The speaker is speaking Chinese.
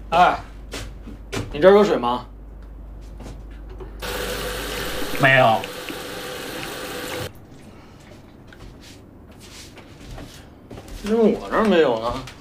哎，你这儿有水吗？ 没有。 为什么我这儿没有呢？